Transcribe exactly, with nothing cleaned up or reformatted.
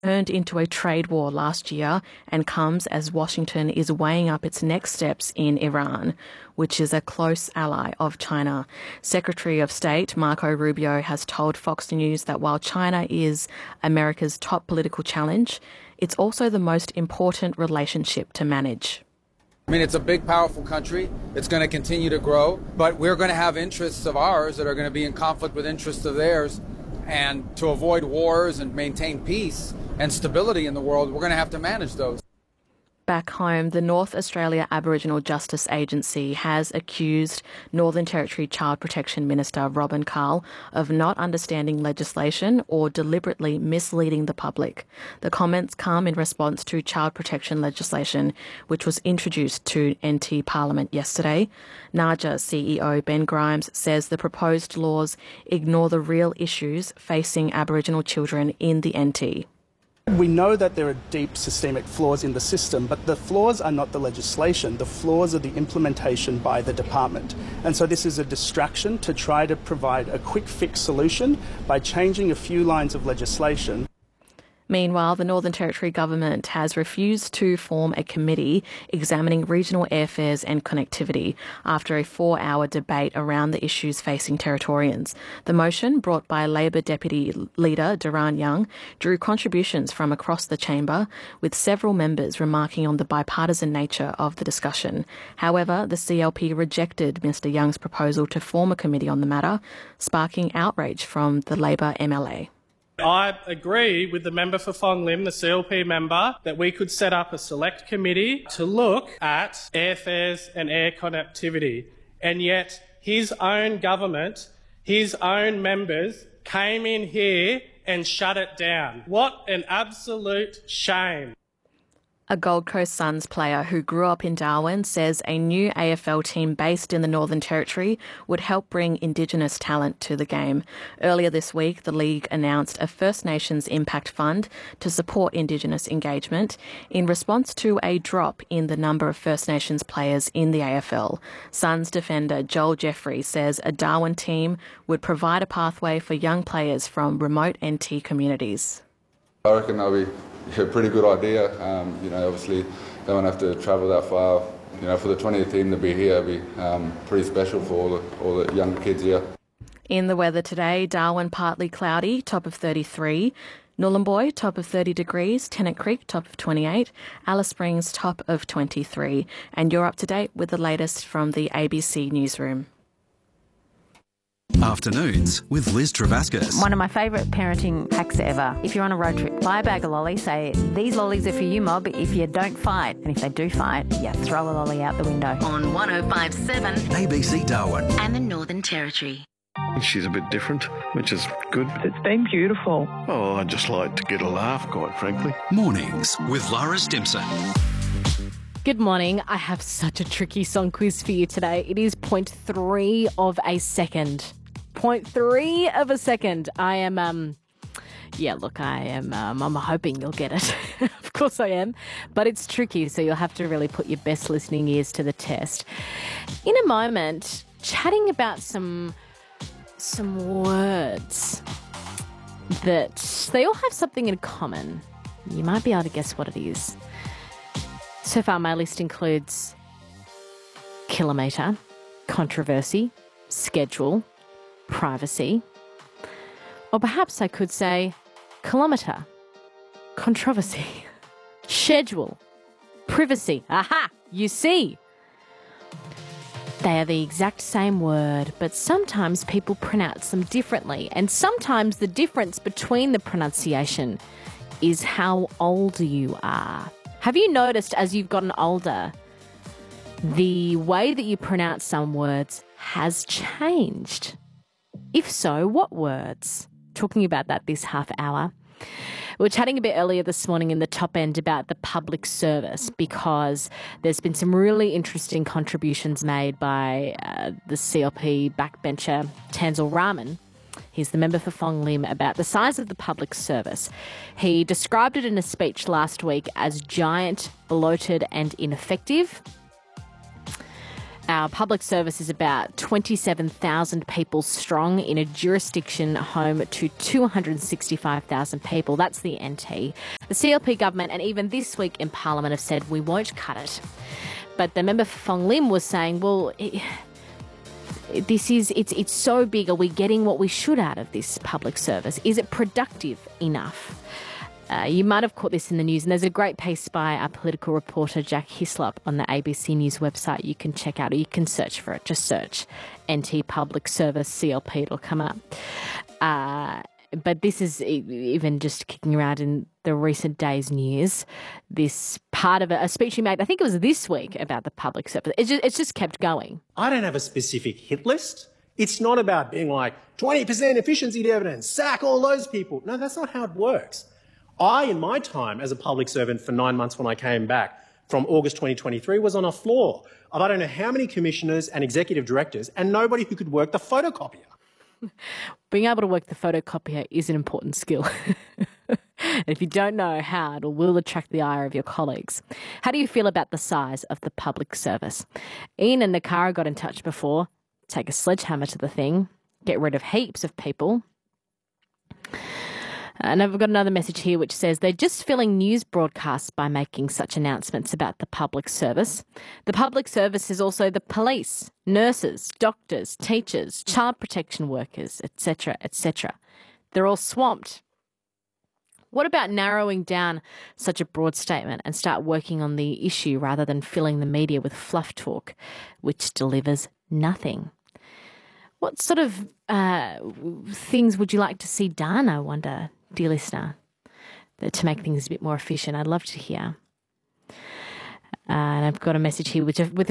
turned into a trade war last year and comes as Washington is weighing up its next steps in Iran, which is a close ally of China. Secretary of State Marco Rubio has told Fox News that while China is America's top political challenge, it's also the most important relationship to manage. I mean, it's a big, powerful country. It's going to continue to grow, but we're going to have interests of ours that are going to be in conflict with interests of theirs. And to avoid wars and maintain peace and stability in the world, we're going to have to manage those. Back home, the North Australia Aboriginal Justice Agency has accused Northern Territory Child Protection Minister Robin Carl of not understanding legislation or deliberately misleading the public. The comments come in response to child protection legislation, which was introduced to N T Parliament yesterday. NAJA C E O Ben Grimes says the proposed laws ignore the real issues facing Aboriginal children in the N T. We know that there are deep systemic flaws in the system, but the flaws are not the legislation. The flaws are the implementation by the department. And so this is a distraction to try to provide a quick fix solution by changing a few lines of legislation. Meanwhile, the Northern Territory government has refused to form a committee examining regional airfares and connectivity after a four-hour debate around the issues facing Territorians. The motion, brought by Labor Deputy Leader Duran Young, drew contributions from across the chamber, with several members remarking on the bipartisan nature of the discussion. However, the C L P rejected Mister Young's proposal to form a committee on the matter, sparking outrage from the Labor M L A. I agree with the member for Fong Lim, the C L P member, that we could set up a select committee to look at airfares and air connectivity. And yet his own government, his own members came in here and shut it down. What an absolute shame. A Gold Coast Suns player who grew up in Darwin says a new A F L team based in the Northern Territory would help bring Indigenous talent to the game. Earlier this week, the league announced a First Nations Impact Fund to support Indigenous engagement in response to a drop in the number of First Nations players in the A F L. Suns defender Joel Jeffrey says a Darwin team would provide a pathway for young players from remote N T communities. I reckon that'll be a pretty good idea. Um, you know, obviously they won't have to travel that far. You know, for the twentieth team to be here, it'll be um, pretty special for all the, all the young kids here. In the weather today, Darwin partly cloudy, top of thirty-three. Nhulunbuy, top of thirty degrees. Tennant Creek, top of twenty-eight. Alice Springs, top of twenty-three. And you're up to date with the latest from the A B C Newsroom. Afternoons with Liz Travascus. One of my favourite parenting hacks ever. If you're on a road trip, buy a bag of lollies, say, these lollies are for you, Mob, if you don't fight. And if they do fight, yeah, throw a lolly out the window. On one oh five point seven A B C Darwin. And the Northern Territory. She's a bit different, which is good. It's been beautiful. Oh, I just like to get a laugh, quite frankly. Mornings with Lara Stimson. Good morning. I have such a tricky song quiz for you today. It is point three of a second. Point three of a second. I am, um, yeah, look, I am, um, I'm hoping you'll get it. Of course I am. But it's tricky, so you'll have to really put your best listening ears to the test. In a moment, chatting about some, some words that they all have something in common. You might be able to guess what it is. So far, my list includes kilometre, controversy, schedule, privacy, or perhaps I could say kilometre, controversy, schedule, privacy. Aha! You see. They are the exact same word, but sometimes people pronounce them differently, and sometimes the difference between the pronunciation is how old you are. Have you noticed as you've gotten older, the way that you pronounce some words has changed? If so, what words? Talking about that this half hour. We were chatting a bit earlier this morning in the top end about the public service because there's been some really interesting contributions made by uh, the C L P backbencher Tanzil Rahman. He's the member for Fong Lim about the size of the public service. He described it in a speech last week as giant, bloated and ineffective. Our public service is about twenty-seven thousand people strong in a jurisdiction home to two hundred sixty-five thousand people. That's the N T. The C L P government and even this week in Parliament have said we won't cut it. But the member for Fong Lim was saying, well, it, this is it's it's so big. Are we getting what we should out of this public service? Is it productive enough? Uh, you might have caught this in the news, and there's a great piece by our political reporter Jack Hislop on the A B C News website you can check out, or you can search for it. Just search N T Public Service C L P, it'll come up. Uh, but this is even just kicking around in the recent days' news. This part of a, a speech he made, I think it was this week, about the public service. It's just, it's just kept going. I don't have a specific hit list. It's not about being like twenty percent efficiency dividends, sack all those people. No, that's not how it works. I, in my time as a public servant for nine months when I came back from August twenty twenty-three, was on a floor of I don't know how many commissioners and executive directors and nobody who could work the photocopier. Being able to work the photocopier is an important skill. If you don't know how, it will attract the ire of your colleagues. How do you feel about the size of the public service? Ian and Nakara got in touch before. Take a sledgehammer to the thing. Get rid of heaps of people. And I've got another message here which says they're just filling news broadcasts by making such announcements about the public service. The public service is also the police, nurses, doctors, teachers, child protection workers, et cetera, et cetera. They're all swamped. What about narrowing down such a broad statement and start working on the issue rather than filling the media with fluff talk, which delivers nothing? What sort of uh, things would you like to see done, I wonder, dear listener, to make things a bit more efficient? I'd love to hear. Uh, and I've got a message here with a, with a